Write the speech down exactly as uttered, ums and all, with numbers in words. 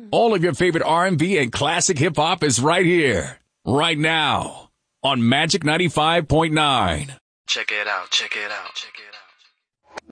All of your favorite R and B and classic hip-hop is right here, right now, on Magic ninety-five point nine. Check it out, check it out, check it out.